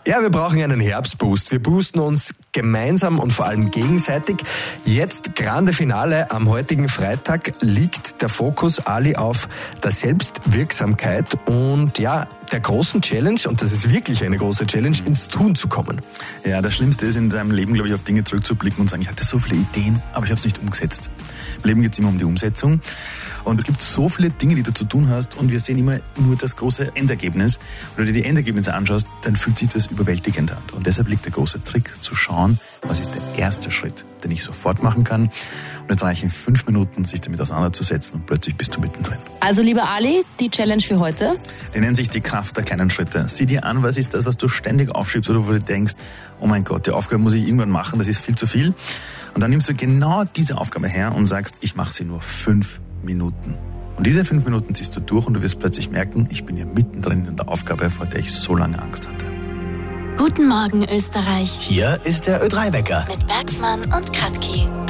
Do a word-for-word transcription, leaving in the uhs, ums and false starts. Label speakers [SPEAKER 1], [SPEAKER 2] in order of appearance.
[SPEAKER 1] Ja, wir brauchen einen Herbstboost. Wir boosten uns gemeinsam und vor allem gegenseitig. Jetzt Grande Finale. Am heutigen Freitag liegt der Fokus, Ali, auf der Selbstwirksamkeit und ja, der großen Challenge, und das ist wirklich eine große Challenge, ins Tun zu kommen.
[SPEAKER 2] Ja, das Schlimmste ist in deinem Leben, glaube ich, auf Dinge zurückzublicken und sagen, ich hatte so viele Ideen, aber ich habe es nicht umgesetzt. Im Leben geht es immer um die Umsetzung. Und es gibt so viele Dinge, die du zu tun hast, und wir sehen immer nur das große Endergebnis. Wenn du dir die Endergebnisse anschaust, dann fühlt sich das überwältigend an. Und deshalb liegt der große Trick, zu schauen, was ist der erste Schritt, den ich sofort machen kann. Und jetzt reichen fünf Minuten, sich damit auseinanderzusetzen, und plötzlich bist du mittendrin.
[SPEAKER 3] Also, lieber Ali, die Challenge für heute?
[SPEAKER 2] Die nennt sich die Kraft der kleinen Schritte. Sieh dir an, was ist das, was du ständig aufschiebst oder wo du denkst, oh mein Gott, die Aufgabe muss ich irgendwann machen, das ist viel zu viel. Und dann nimmst du genau diese Aufgabe her und sagst, ich mache sie nur fünf Minuten. Und diese fünf Minuten ziehst du durch und du wirst plötzlich merken, ich bin hier mittendrin in der Aufgabe, vor der ich so lange Angst hatte.
[SPEAKER 4] Guten Morgen, Österreich.
[SPEAKER 5] Hier ist der Ö drei Wecker.
[SPEAKER 4] Mit Bergsmann und Kratki.